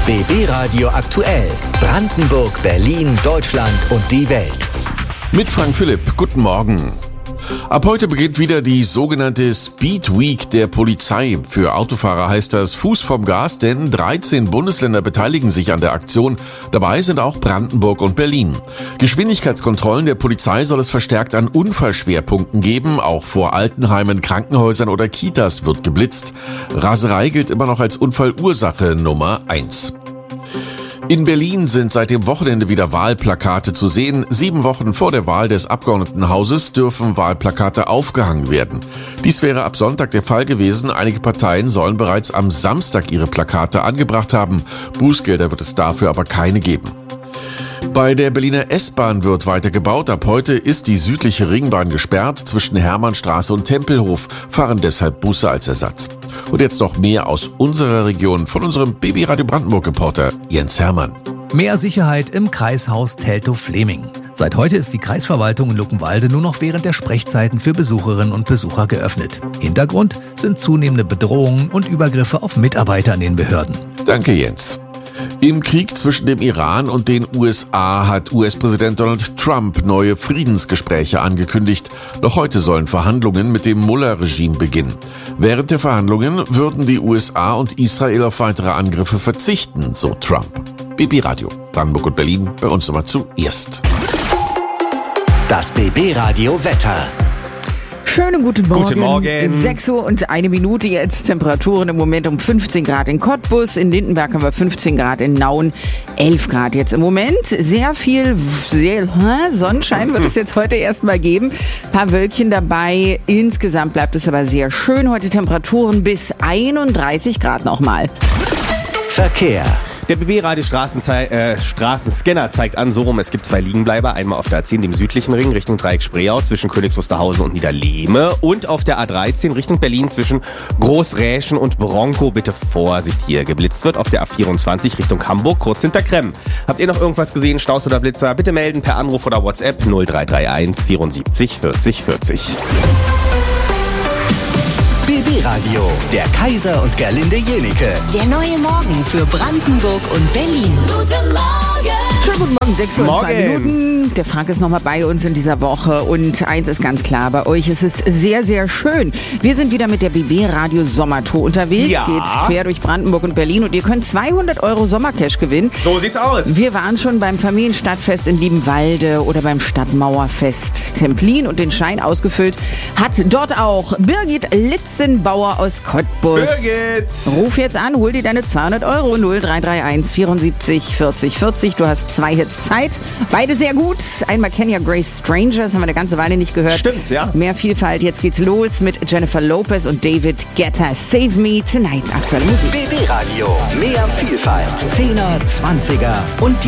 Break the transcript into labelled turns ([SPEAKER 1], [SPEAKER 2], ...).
[SPEAKER 1] BB Radio aktuell. Brandenburg, Berlin, Deutschland und die Welt.
[SPEAKER 2] Mit Frank Philipp, guten Morgen. Ab heute beginnt wieder die sogenannte Speed Week der Polizei. Für Autofahrer heißt das Fuß vom Gas, denn 13 Bundesländer beteiligen sich an der Aktion. Dabei sind auch Brandenburg und Berlin. Geschwindigkeitskontrollen der Polizei soll es verstärkt an Unfallschwerpunkten geben. Auch vor Altenheimen, Krankenhäusern oder Kitas wird geblitzt. Raserei gilt immer noch als Unfallursache Nummer 1. In Berlin sind seit dem Wochenende wieder Wahlplakate zu sehen. 7 Wochen vor der Wahl des Abgeordnetenhauses dürfen Wahlplakate aufgehangen werden. Dies wäre ab Sonntag der Fall gewesen. Einige Parteien sollen bereits am Samstag ihre Plakate angebracht haben. Bußgelder wird es dafür aber keine geben. Bei der Berliner S-Bahn wird weiter gebaut. Ab heute ist die südliche Ringbahn gesperrt. Zwischen Hermannstraße und Tempelhof fahren deshalb Busse als Ersatz. Und jetzt noch mehr aus unserer Region von unserem BB Radio Brandenburg-Reporter Jens Hermann.
[SPEAKER 3] Mehr Sicherheit im Kreishaus Teltow-Fleming. Seit heute ist die Kreisverwaltung in Luckenwalde nur noch während der Sprechzeiten für Besucherinnen und Besucher geöffnet. Hintergrund sind zunehmende Bedrohungen und Übergriffe auf Mitarbeiter in den Behörden.
[SPEAKER 2] Danke, Jens. Im Krieg zwischen dem Iran und den USA hat US-Präsident Donald Trump neue Friedensgespräche angekündigt. Noch heute sollen Verhandlungen mit dem Mullah-Regime beginnen. Während der Verhandlungen würden die USA und Israel auf weitere Angriffe verzichten, so Trump. BB Radio, Brandenburg und Berlin, bei uns immer zuerst.
[SPEAKER 1] Das BB Radio Wetter.
[SPEAKER 4] Schönen guten Morgen.
[SPEAKER 5] Guten Morgen.
[SPEAKER 4] 6 Uhr und 1 Minute jetzt. Temperaturen im Moment um 15 Grad in Cottbus. In Lindenberg haben wir 15 Grad, in Nauen 11 Grad jetzt im Moment. Sehr viel Sonnenschein wird es jetzt heute erstmal geben. Ein paar Wölkchen dabei. Insgesamt bleibt es aber sehr schön. Heute Temperaturen bis 31 Grad nochmal.
[SPEAKER 1] Verkehr.
[SPEAKER 5] Der BB-Radio Straßenscanner zeigt an, so rum, es gibt 2 Liegenbleiber. Einmal auf der A10, dem südlichen Ring, Richtung Dreieck Spreeau, zwischen Königs Wusterhausen und Niederlehme. Und auf der A13, Richtung Berlin, zwischen Großräschen und Bronco. Bitte Vorsicht, hier geblitzt wird. Auf der A24, Richtung Hamburg, kurz hinter Kremm. Habt ihr noch irgendwas gesehen, Staus oder Blitzer? Bitte melden per Anruf oder WhatsApp 0331 74 40 40.
[SPEAKER 1] BB Radio, der Kaiser und Gerlinde Jenike.
[SPEAKER 6] Der neue Morgen für Brandenburg und Berlin. Guten Morgen!
[SPEAKER 4] Schönen guten Morgen, 6 Uhr und 2
[SPEAKER 5] Morgen.
[SPEAKER 4] Minuten. Der Frank ist nochmal bei uns in dieser Woche. Und eins ist ganz klar, bei euch es ist sehr, sehr schön. Wir sind wieder mit der BB Radio Sommertour unterwegs.
[SPEAKER 5] Ja.
[SPEAKER 4] Geht quer durch Brandenburg und Berlin. Und ihr könnt 200 € Sommercash gewinnen.
[SPEAKER 5] So sieht's aus.
[SPEAKER 4] Wir waren schon beim Familienstadtfest in Liebenwalde oder beim Stadtmauerfest Templin. Und den Schein ausgefüllt hat dort auch Birgit Litzenbauer aus Cottbus.
[SPEAKER 5] Birgit!
[SPEAKER 4] Ruf jetzt an, hol dir deine 200 € 0331 74 40 40. Du hast 2 Hits Zeit. Beide sehr gut. Einmal Kenya Grace Strangers, haben wir eine ganze Weile nicht gehört.
[SPEAKER 5] Stimmt, ja.
[SPEAKER 4] Mehr Vielfalt. Jetzt geht's los mit Jennifer Lopez und David Guetta. Save Me Tonight. Aktuelle Musik.
[SPEAKER 1] BB Radio, mehr Vielfalt. 10er, 20er und